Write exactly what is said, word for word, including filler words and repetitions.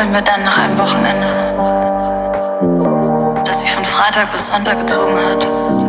wenn wir dann nach einem Wochenende, das sich von Freitag bis Sonntag gezogen hat,